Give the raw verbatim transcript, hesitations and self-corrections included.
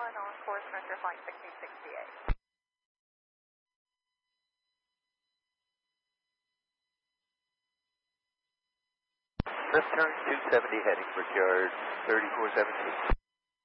one on course surrender flight sixteen sixty-eight. Left turn two seventy heading for yard thirty-four seventeen.